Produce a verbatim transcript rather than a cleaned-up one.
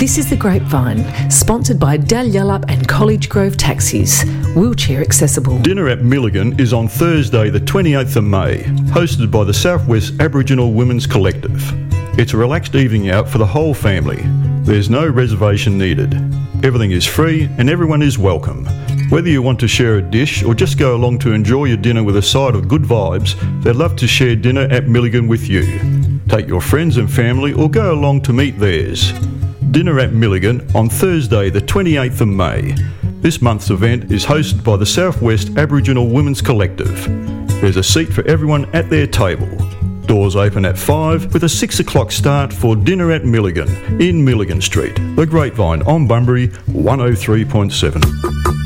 This is The Grapevine, sponsored by Dalyellup and College Grove Taxis, wheelchair accessible. Dinner at Milligan is on Thursday the twenty-eighth of May, hosted by the Southwest Aboriginal Women's Collective. It's a relaxed evening out for the whole family. There's no reservation needed. Everything is free and everyone is welcome. Whether you want to share a dish or just go along to enjoy your dinner with a side of good vibes, they'd love to share dinner at Milligan with you. Take your friends and family or go along to meet theirs. Dinner at Milligan on Thursday the twenty-eighth of May. This month's event is hosted by the Southwest Aboriginal Women's Collective. There's a seat for everyone at their table. Doors open at five with a six o'clock start for Dinner at Milligan in Milligan Street. The Grapevine on Bunbury one oh three point seven.